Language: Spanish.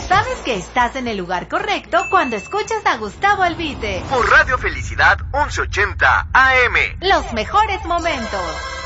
sabes que estás en el lugar correcto cuando escuchas a Gustavo Albite. Por Radio Felicidad 1180 AM. Los mejores momentos.